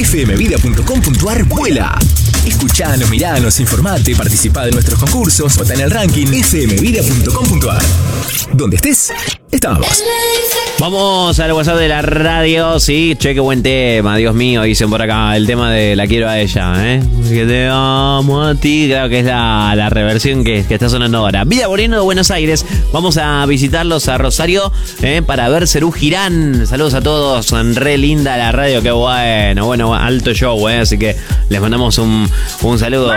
fmvida.com.ar vuela. Escuchanos, miranos, informate, participá de nuestros concursos, vota en el ranking fmvida.com.ar. Donde estés, estamos. Vamos al WhatsApp de la radio, sí, che, qué buen tema, Dios mío, dicen por acá, el tema de La quiero a ella, que te amo a ti, claro que es la reversión que está sonando ahora. Vida Moreno de Buenos Aires, vamos a visitarlos a Rosario para ver Serú Girán. Saludos a todos, re linda la radio, qué bueno, alto show, así que les mandamos un saludo.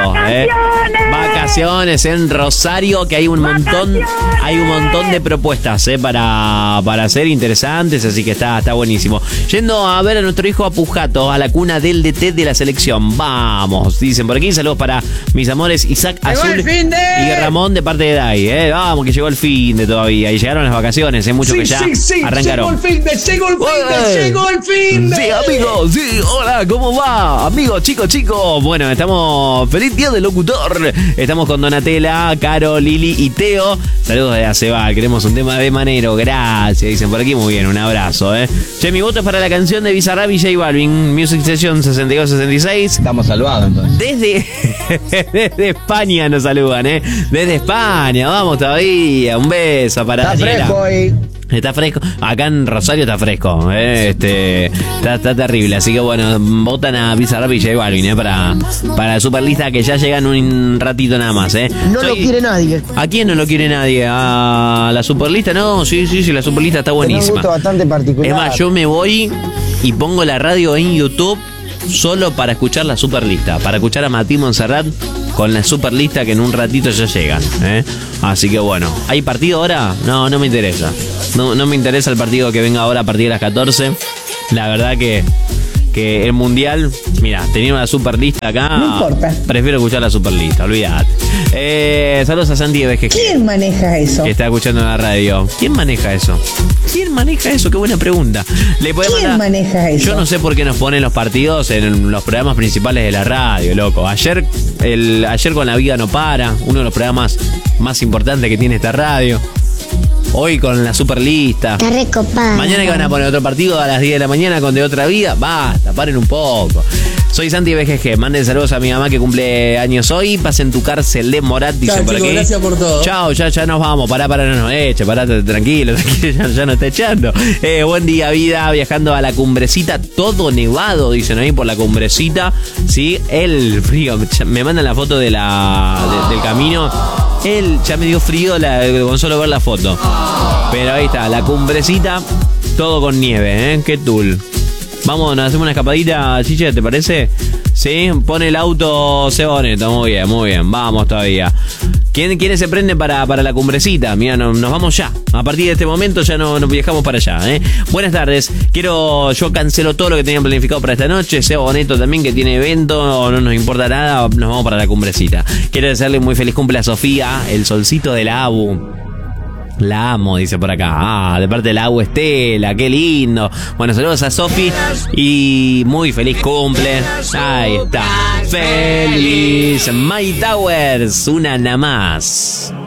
Vacaciones en Rosario, que hay un montón de propuestas para hacer interesantes, así que está buenísimo. Yendo a ver a nuestro hijo a Pujato, a la cuna del DT de la selección. Vamos, dicen por aquí, saludos para mis amores Isaac Azul y Ramón de parte de Dai, vamos, que llegó el fin de todavía, y llegaron las vacaciones, muchos que ya arrancaron. Llegó el fin de. Sí, amigos, sí, hola, ¿cómo va? Amigos, chicos, bueno, estamos, feliz día del locutor, estamos con Donatella, Caro, Lili y Teo, saludos de Acebal, queremos un tema de Manero, gracias, dicen por aquí, muy bien, un abrazo, Che, mi voto es para la canción de Bizarrap y J Balvin, Music Session 62-66. Estamos salvados entonces. Desde España nos saludan, desde España, vamos todavía, un beso para Daniela. Está fresco hoy. Está fresco, acá en Rosario está fresco, está terrible, así que bueno, votan a Bizarrap y J Balvin, para la Superlista que ya llegan un ratito nada más, No lo quiere nadie. ¿A quién no lo quiere nadie? ¿A la Superlista? No, sí, la Superlista está buenísima. Es un gusto bastante particular. Es más, yo me voy y pongo la radio en YouTube solo para escuchar la Superlista, para escuchar a Martín Montserrat con la Superlista que en un ratito ya llegan, Así que bueno, ¿hay partido ahora? No me interesa. No me interesa el partido que venga ahora a partir de las 14. La verdad que el Mundial, mira, teniendo la Superlista acá, no importa. Prefiero escuchar la Superlista, olvídate. Saludos a Santi de BGG. ¿Quién maneja eso? Que está escuchando en la radio. ¿Quién maneja eso? Qué buena pregunta. ¿Quién maneja eso? Yo no sé por qué nos ponen los partidos en los programas principales de la radio, loco. Ayer con La Vida No Para, uno de los programas más importantes que tiene esta radio. Hoy con la Superlista. Está recopado. Mañana que van a poner otro partido a las 10 de la mañana con De Otra Vida. Basta, paren un poco. Soy Santi BGG. Manden saludos a mi mamá que cumple años hoy. Pasen tu cárcel de Morat, dicen por aquí. Gracias por todo. Chao, ya nos vamos. Pará, no nos eche. Parate, tranquilo, ya nos está echando. Buen día, vida. Viajando a la Cumbrecita. Todo nevado, dicen ahí por la Cumbrecita. Sí, el frío. Me mandan la foto del camino. Ya me dio frío con solo ver la foto. Pero ahí está, la Cumbrecita, todo con nieve, qué tul. Vamos, nos hacemos una escapadita, Chiche, ¿te parece? Sí, pone el auto Seba Boneto, muy bien, vamos todavía. ¿Quiénes se prenden para la Cumbrecita? Mira, nos vamos ya. A partir de este momento ya nos viajamos para allá, Buenas tardes. Yo cancelo todo lo que tenía planificado para esta noche. Seba Boneto también, que tiene evento, no nos importa nada, nos vamos para la Cumbrecita. Quiero desearle muy feliz cumple a Sofía, el solcito de la ABU. La amo, dice por acá. De parte de la ABU Estela, qué lindo. Bueno, saludos a Sofi y muy feliz cumple. Ahí está. Feliz My Towers, una nada más.